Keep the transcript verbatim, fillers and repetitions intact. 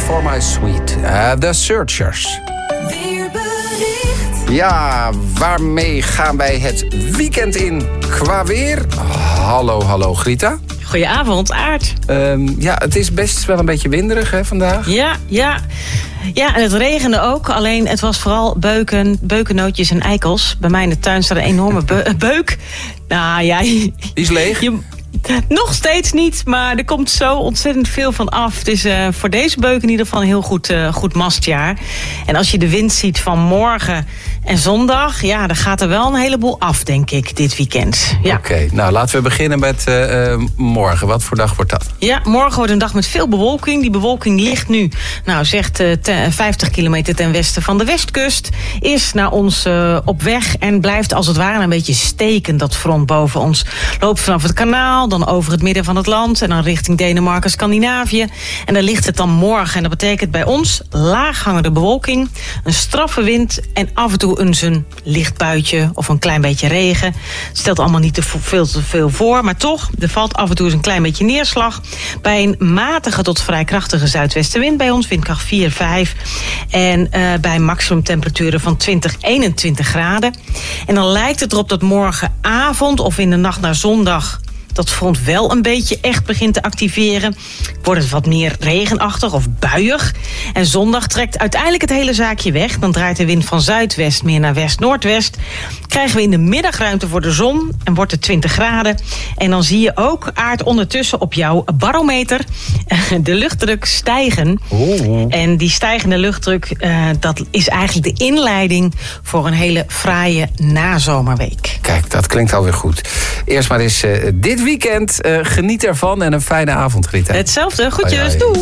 For My Sweet. Uh, The Searchers. Weerbericht. Ja, waarmee gaan wij het weekend in qua weer? Hallo, hallo Grita. Goedenavond, Aart. Um, ja, het is best wel een beetje winderig hè, vandaag. Ja, ja. Ja, en het regende ook. Alleen het was vooral beuken, beukennootjes en eikels. Bij mij in de tuin staat een enorme be- beuk. Nou ja. Die is leeg? Je, nog steeds niet, maar er komt zo ontzettend veel van af. Het is uh, voor deze beuk in ieder geval een heel goed, uh, goed mastjaar. En als je de wind ziet van morgen en zondag, ja, dan gaat er wel een heleboel af, denk ik, dit weekend. Ja. Oké, okay, nou laten we beginnen met uh, uh, morgen. Wat voor dag wordt dat? Ja, morgen wordt een dag met veel bewolking. Die bewolking ligt nu, nou zegt uh, ten, vijftig kilometer ten westen van de westkust. Is naar ons uh, op weg en blijft als het ware een beetje steken, dat front boven ons. Loopt vanaf het kanaal, dan over het midden van het land en dan richting Denemarken, Scandinavië. En daar ligt het dan morgen. En dat betekent bij ons laaghangende bewolking, een straffe wind en af en toe een zo'n licht buitje of een klein beetje regen. Het stelt allemaal niet te veel te veel voor, maar toch, er valt af en toe eens een klein beetje neerslag. Bij een matige tot vrij krachtige zuidwestenwind bij ons, windkracht vier, vijf. En uh, bij maximumtemperaturen van twintig, eenentwintig graden. En dan lijkt het erop dat morgenavond of in de nacht naar zondag dat front wel een beetje echt begint te activeren. Wordt het wat meer regenachtig of buiig. En zondag trekt uiteindelijk het hele zaakje weg. Dan draait de wind van zuidwest meer naar west-noordwest. Krijgen we in de middag ruimte voor de zon en wordt het twintig graden. En dan zie je ook, Aard, ondertussen op jouw barometer de luchtdruk stijgen. Oh. En die stijgende luchtdruk, uh, dat is eigenlijk de inleiding voor een hele fraaie nazomerweek. Kijk, dat klinkt alweer goed. Eerst maar eens uh, dit weekend. Uh, geniet ervan en een fijne avond, Rita. Hetzelfde, groetjes, Hoi, hoi. doei.